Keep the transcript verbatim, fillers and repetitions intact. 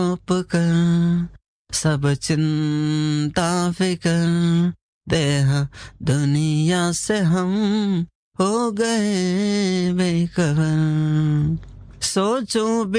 कर सब चिंता फिकर देह दुनिया से हम हो गए बेखबर सोचूं